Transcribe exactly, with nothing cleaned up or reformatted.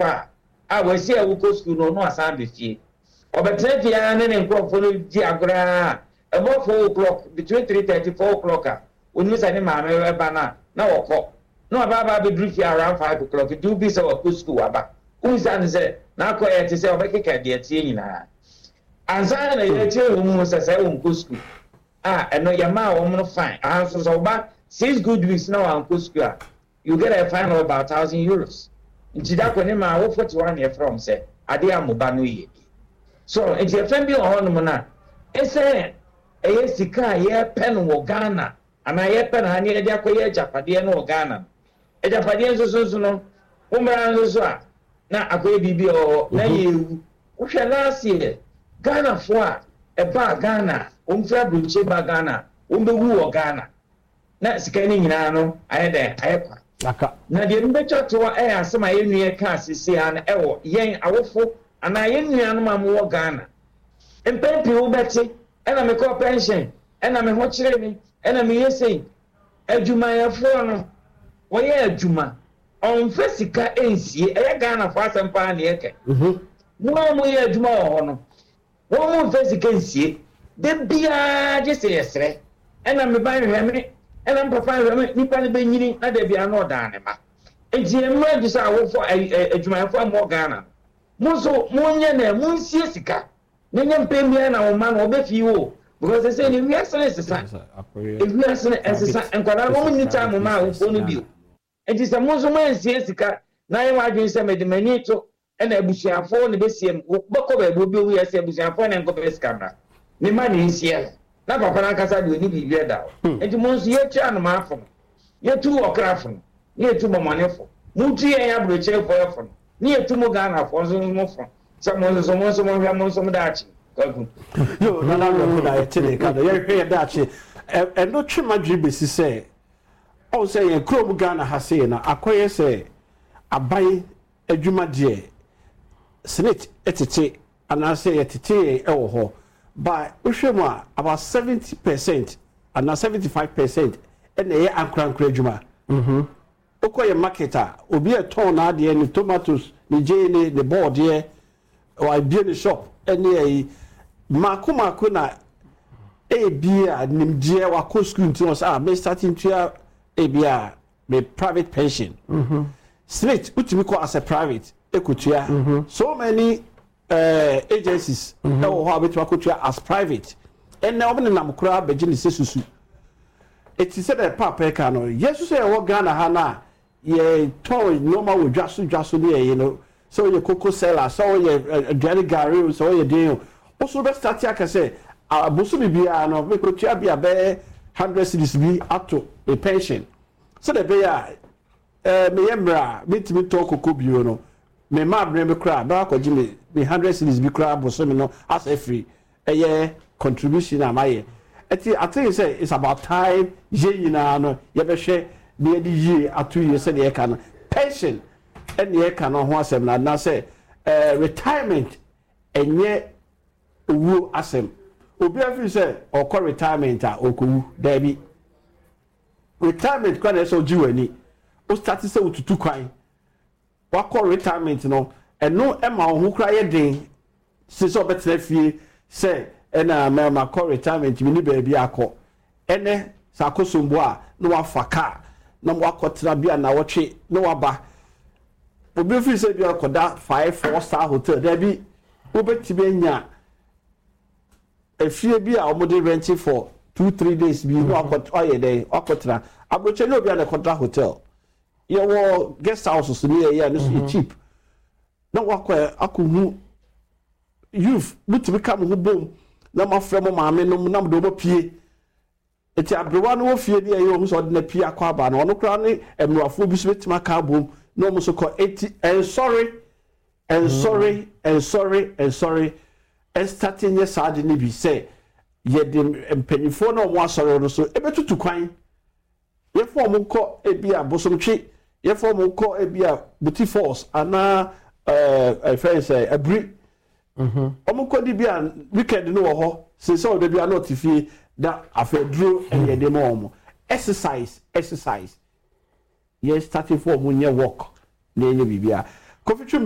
pa a we see a wo go school no no asan be fie obetre fie an ne nkrofo no di agora about four o'clock between three thirty four o'clock ah oni say ne ma me e ba na na woko no aba ba be dru fie around five o'clock do be say wo school aba unsan say na ko e ti say obekeka de tie nyina ansan na ye tie wo mu say say wo go school ah eno yama wo mu fine ah so so ba six good weeks now on go school you get a fine of about one thousand euros nti da ko ne ma wo forty-one year from say ade amoba no ye so nti e fen bi on no na e say e sika ye pen wo Ghana ana ye pen ha ne e dia ko ye japade no Ghana e japade so so so no umra so so a na akoye bibi o na ye wo hwe last year Ghana fo a e ba Ghana umfra buche ba Ghana umbewu wo Ghana na sika ni nyina no ayede ayekwa aka na de mbecho to e asema ye nue ka sisi an ewo yen awofo ana ye nua no mam wo Ghana empempi wo beti ena me ko pension ena me ho kire ni ena me yesi adwuma ya fo no wo ye adwuma on fesika ensie e Ghana fo asempa na yeke mhm wo mo ye adwuma wo no wo mo fesika ensie de bia je se yesre ena me ban hweme ena mpapa hweme nipa ne benyini na de bia no da ne ma ejie mma du sa wo fo adwuma fo mo Ghana muso munye na munsie sika nenye mpemia na wo ma no obefi wo because they say ni wi asene sesa e wi asene esesa enkwada wo ni time ma wo fo no bio enti se muso mansie sika na ye wadwen se medemani to ena abusuafo ne besiem boko ba bo bi wi ase abusuafo na enko be sika bra ni ma ni nsie na papa na kasa de oni bibia da enti muso ye tia no ma afo ye tu okrafo ye tu momonefo mutu ye ya broche fo efo ni etumo Ghana for so mo fo some so mo so mo hwa mo so mo dachi kwagu yo na na no da etele ka da ye hwe dachi e no twema dwi besi se o se ye krom Ghana ha se na akoye se abai adwuma de senate etete ana se ye tete e wo ho ba hwe mu a about seventy percent and seventy-five percent e na ye ankran adwuma mhm okoye marketer obi e ton na de ni tomatoes ni jene the board here or I be in the shop any e mako mako na e bia nimdie wa ko school nti say ah me starting to e bia me private pension mhm straight utimi ko as a private ekutua mm-hmm. so many uh, agencies mm-hmm. e wo ho abetua ko tua as private and na obi na mkura beji ni sesusu it is said that papa ka no yesu say wo Ghana ha na ye toy normal wo dwaso dwaso ne you know so ye cocoa seller so ye aduane gari so ye den also be start aka say abosu bibia no be ko tua bia be one hundred cedis bi ato a pension so the be ya eh me yemra bitimi to cocoa bio no me ma bre me kra ba ko gi me one hundred cedis bi kra abosu me no as a free eh contribution am aye eti I think say it's about time ye nyina no ye be hwe de di ye atu ye se de e kan pension and ye kan ho asem na na say eh retirement enye owu asem obi afi say okọ retirement a okowu da bi retirement kwa na so jiwani o start say ututu kwan wakọ retirement no eno e ma ho kra ye den se so betre fie say ena ma ma call retirement mi ni baabi akọ ene sakosombo a no wafa car na wakotra bia na wotwe no waba obi fi se bia koda five four star hotel da bi obeti be nya efie bi a omode rent for two three days bi no akot oye dey akotra abroche no bia na koda hotel ye wo guest house so ni ye no so cheap na wakọ akohu youth buti become ho bom na ma frem ma me no na do bo pie eti abrewa no fie bi ayo so de na pie akwa aba na ono kra ne emnuafo bi so betima ka bom no mo so ko eighty and sorry and sorry and sorry and sorry and starting yes ade ni bi say ye de empanifo no mo asoro no so ebetutu kwan ye fo mo ko ebi abosomtwe ye fo mo ko ebi a buti force ana eh uh, friends say abri mhm omo ko di bia weekend no wo ho se so de bia no tifie da afedro eye de mo omo exercise exercise ye starting for mo nye work na enye bibia coffee